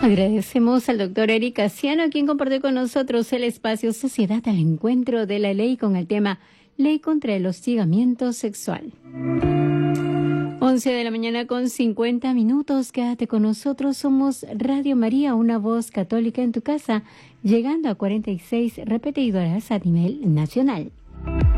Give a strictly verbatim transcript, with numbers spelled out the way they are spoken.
Agradecemos al doctor Eric Casiano, quien compartió con nosotros el espacio Sociedad al Encuentro de la Ley con el tema Ley contra el Hostigamiento Sexual. once de la mañana con cincuenta minutos. Quédate con nosotros. Somos Radio María, una voz católica en tu casa, llegando a cuarenta y seis repetidoras a nivel nacional.